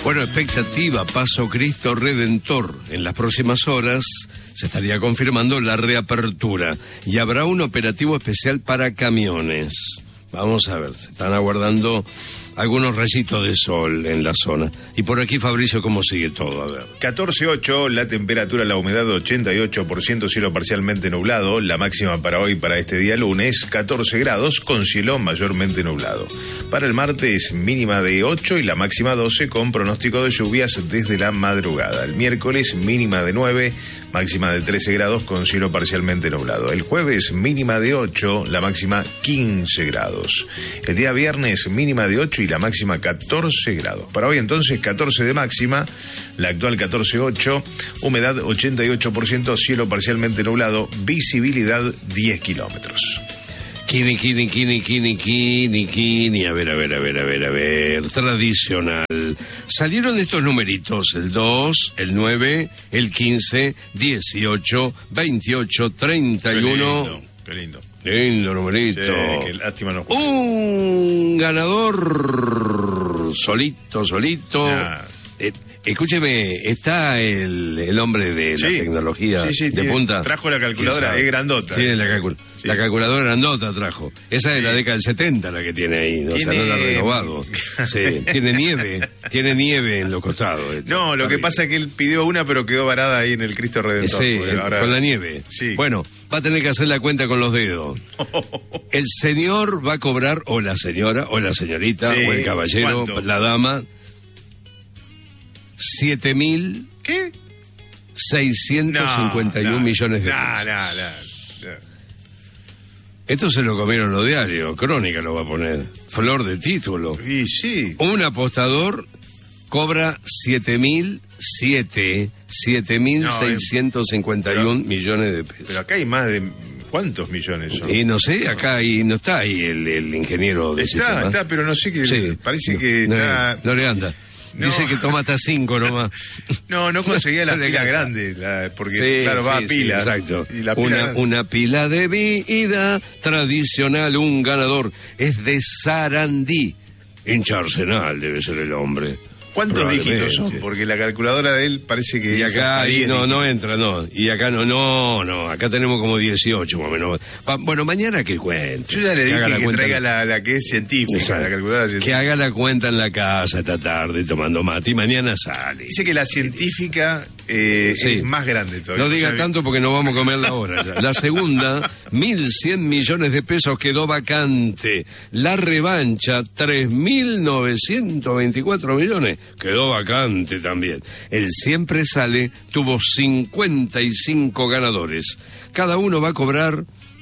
Bueno, expectativa, Paso Cristo Redentor. En las próximas horas se estaría confirmando la reapertura y habrá un operativo especial para camiones. Vamos a ver, se están aguardando algunos rayitos de sol en la zona. Y por aquí, Fabricio, ¿cómo sigue todo? A ver. 14.8, la temperatura, la humedad 88%, cielo parcialmente nublado. La máxima para hoy, para este día lunes, 14 grados, con cielo mayormente nublado. Para el martes, mínima de 8 y la máxima 12, con pronóstico de lluvias desde la madrugada. El miércoles, mínima de 9, máxima de 13 grados, con cielo parcialmente nublado. El jueves, mínima de 8, la máxima 15 grados. El día viernes, mínima de 8 y la máxima 14 grados. Para hoy entonces 14 de máxima, la actual 14.8, humedad 88%, cielo parcialmente nublado, visibilidad 10 kilómetros. Kini, a ver, tradicional. Salieron estos numeritos, el 2, el 9, el 15, 18, 28, 31... Qué lindo. Lindo numerito. Sí, qué lástima no. Un ganador solito. Escúcheme, está el hombre de la tecnología de punta. Trajo la calculadora, es grandota. Tiene la calculadora grandota trajo. Esa es la década del 70 la que tiene ahí, o sea, no la ha renovado. Sí, tiene nieve en los costados. No, lo que pasa es que él pidió una, pero quedó varada ahí en el Cristo Redentor. Sí, con la nieve. Sí. Bueno, va a tener que hacer la cuenta con los dedos. El señor va a cobrar, o la señora, o la señorita, o el caballero, ¿cuánto? la dama, 7.000... ¿Qué? 651 millones de pesos. No. Esto se lo comieron los diarios, Crónica lo va a poner, flor de título. Y sí. Un apostador cobra 7.651 millones de pesos. Pero acá hay más de... ¿Cuántos millones son? Y no sé, acá no está ahí el ingeniero de sistema. Está, pero no sé qué... Sí. Parece que está... No le anda. No. Dice que toma hasta 5 nomás. No conseguía la pila grande, porque claro, va a pila. Sí, exacto. Y la pila una pila de vida tradicional, un ganador. Es de Sarandí. Hincha Arsenal debe ser el hombre. ¿Cuántos dígitos son? Porque la calculadora de él parece que... Y acá no entra, no. Y acá no. Acá tenemos como 18 más o menos. Bueno, mañana que cuente. Yo ya le dije que traiga la que es científica, exacto. La calculadora científica. Que haga la cuenta en la casa esta tarde tomando mate y mañana sale. Dice que la científica es más grande todavía. No diga tanto porque nos vamos a comer la hora ya. La segunda, 1.100 millones de pesos quedó vacante. La revancha, 3.924 millones. Quedó vacante también. El Siempre Sale tuvo 55 ganadores. Cada uno va a cobrar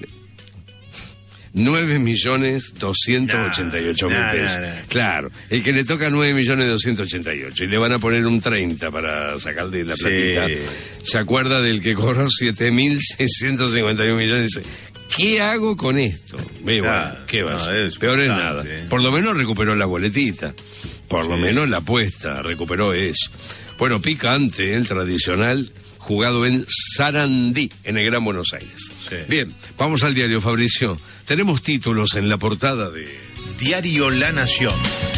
9.288.000 pesos. Claro, el que le toca 9.288.000 y le van a poner un 30 para sacarle la platita. Se acuerda del que cobró 7.651 millones. Dice, ¿qué hago con esto? ¿Qué va a hacer? Peor es nada. Por lo menos recuperó la boletita. Por lo menos la apuesta, recuperó eso. Bueno, picante, el tradicional, jugado en Sarandí, en el Gran Buenos Aires. Sí. Bien, vamos al diario, Fabricio. Tenemos títulos en la portada de... Diario La Nación.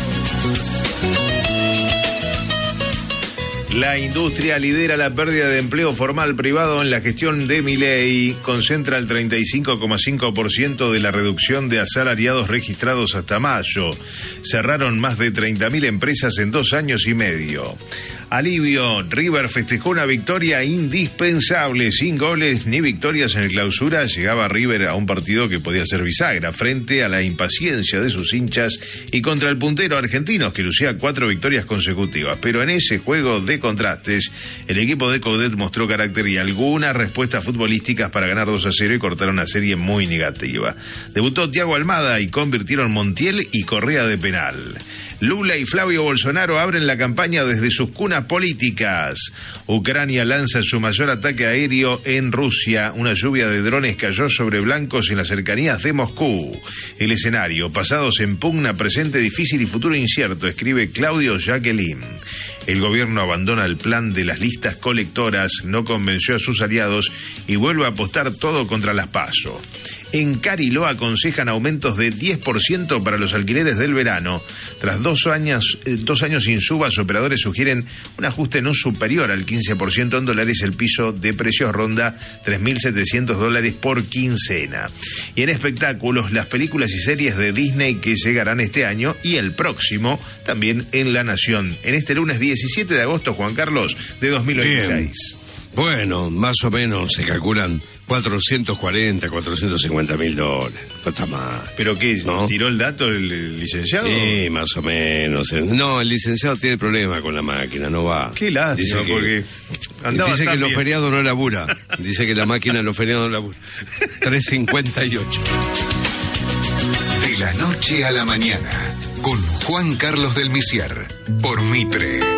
La industria lidera la pérdida de empleo formal privado en la gestión de Milei. Concentra el 35,5% de la reducción de asalariados registrados hasta mayo. Cerraron más de 30.000 empresas en 2 años y medio. Alivio, River festejó una victoria indispensable, sin goles ni victorias en el Clausura. Llegaba River a un partido que podía ser bisagra frente a la impaciencia de sus hinchas y contra el puntero Argentinos, que lucía 4 victorias consecutivas. Pero en ese juego de contrastes, el equipo de Coudet mostró carácter y algunas respuestas futbolísticas para ganar 2-0 y cortar una serie muy negativa. Debutó Thiago Almada y convirtieron Montiel y Correa de penal. Lula y Flavio Bolsonaro abren la campaña desde sus cunas políticas. Ucrania lanza su mayor ataque aéreo en Rusia. Una lluvia de drones cayó sobre blancos en las cercanías de Moscú. El escenario, pasados en pugna, presente difícil y futuro incierto, escribe Claudio Jacqueline. El gobierno abandona el plan de las listas colectoras, no convenció a sus aliados y vuelve a apostar todo contra las PASO. En Cariló aconsejan aumentos de 10% para los alquileres del verano. Tras 2 años sin subas, operadores sugieren un ajuste no superior al 15% en dólares. El piso de precios ronda $3.700 por quincena. Y en espectáculos, las películas y series de Disney que llegarán este año y el próximo también en La Nación. En este lunes 17 de agosto, Juan Carlos, de 2026. Bien. Bueno, más o menos se calculan 450.000 dólares. No está mal. ¿Pero qué? ¿No? ¿Tiró el dato el licenciado? Sí, más o menos. No, el licenciado tiene problema con la máquina, no va. Qué lástima, porque andaba dice tan que los bien. feriados no labura. Dice que la máquina en los feriados no labura. 3.58. De la noche a la mañana, con Juan Carlos del Misier, por Mitre.